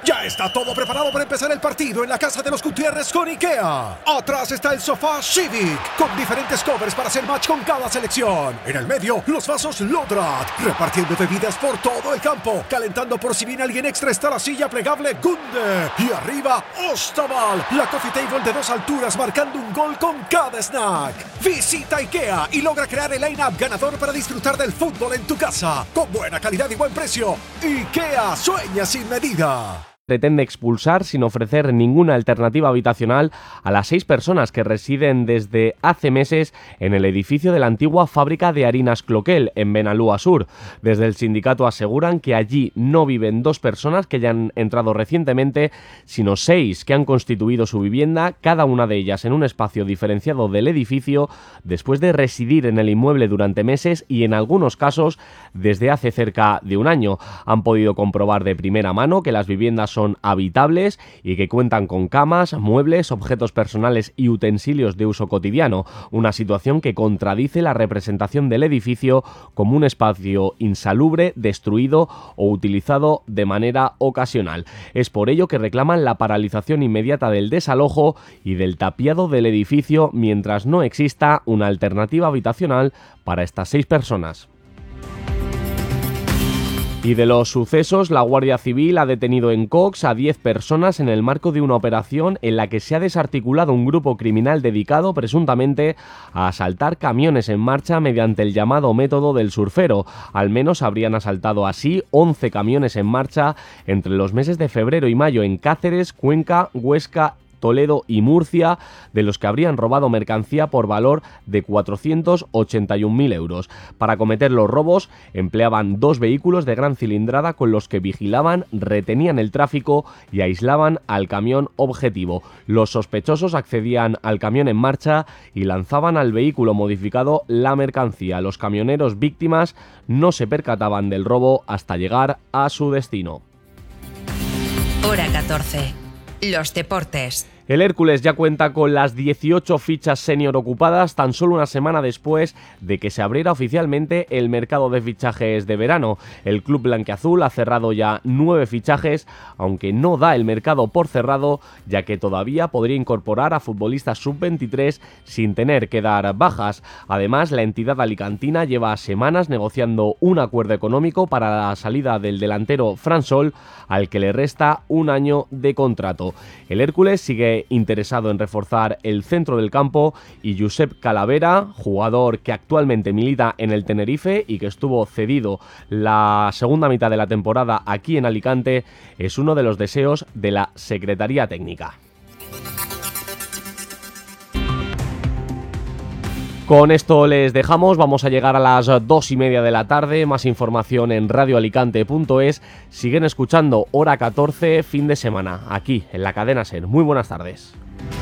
Ya está todo preparado para empezar el partido en la casa de los Gutiérrez con IKEA. Atrás está el sofá Civic, con diferentes covers para hacer match con cada selección. En el medio, los vasos Lodrat, repartiendo bebidas por todo el campo. Calentando por si viene alguien extra está la silla plegable Gunde. Y arriba, Ostaval, la coffee table de 2 alturas marcando un gol con cada snack. Visita IKEA y logra crear el line-up ganador para disfrutar del fútbol en tu casa. Con buena calidad y buen precio. IKEA, sueña sin medida. Pretende expulsar sin ofrecer ninguna alternativa habitacional a las 6 personas que residen desde hace meses en el edificio de la antigua fábrica de harinas Cloquel, en Benalúa Sur. Desde el sindicato aseguran que allí no viven 2 personas que hayan entrado recientemente, sino 6 que han constituido su vivienda, cada una de ellas en un espacio diferenciado del edificio, después de residir en el inmueble durante meses y en algunos casos desde hace cerca de un año. Han podido comprobar de primera mano que las viviendas son habitables y que cuentan con camas, muebles, objetos personales y utensilios de uso cotidiano, una situación que contradice la representación del edificio como un espacio insalubre, destruido o utilizado de manera ocasional. Es por ello que reclaman la paralización inmediata del desalojo y del tapiado del edificio mientras no exista una alternativa habitacional para estas 6 personas. Y de los sucesos, la Guardia Civil ha detenido en Cox a 10 personas en el marco de una operación en la que se ha desarticulado un grupo criminal dedicado presuntamente a asaltar camiones en marcha mediante el llamado método del surfero. Al menos habrían asaltado así 11 camiones en marcha entre los meses de febrero y mayo en Cáceres, Cuenca, Huesca, Toledo y Murcia, de los que habrían robado mercancía por valor de 481.000 euros. Para cometer los robos empleaban 2 vehículos de gran cilindrada con los que vigilaban, retenían el tráfico y aislaban al camión objetivo. Los sospechosos accedían al camión en marcha y lanzaban al vehículo modificado la mercancía. Los camioneros víctimas no se percataban del robo hasta llegar a su destino. Hora 14. Los deportes. El Hércules ya cuenta con las 18 fichas senior ocupadas tan solo una semana después de que se abriera oficialmente el mercado de fichajes de verano. El club blanquiazul ha cerrado ya 9 fichajes, aunque no da el mercado por cerrado, ya que todavía podría incorporar a futbolistas sub-23 sin tener que dar bajas. Además, la entidad alicantina lleva semanas negociando un acuerdo económico para la salida del delantero Fran Sol, al que le resta un año de contrato. El Hércules sigue interesado en reforzar el centro del campo y Josep Calavera, jugador que actualmente milita en el Tenerife y que estuvo cedido la segunda mitad de la temporada aquí en Alicante, es uno de los deseos de la Secretaría Técnica. Con esto les dejamos, vamos a llegar a las 2:30 de la tarde, más información en radioalicante.es. Siguen escuchando Hora 14, fin de semana, aquí en la cadena SER. Muy buenas tardes.